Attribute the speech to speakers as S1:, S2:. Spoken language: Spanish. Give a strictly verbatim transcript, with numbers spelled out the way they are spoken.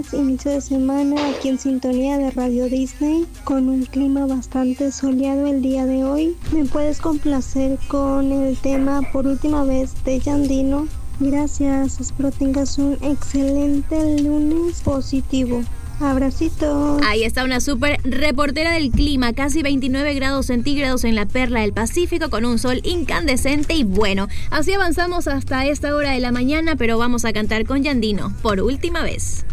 S1: lunes, inicio de semana, aquí en sintonía de Radio Disney, con un clima bastante soleado el día de hoy. ¿Me puedes complacer con el tema Por Última Vez de Yandino? Gracias, espero tengas un excelente lunes positivo. Abracitos.
S2: Ahí está una súper reportera del clima, casi veintinueve grados centígrados en la perla del Pacífico con un sol incandescente y bueno, así avanzamos hasta esta hora de la mañana, pero vamos a cantar con Yandino por última vez.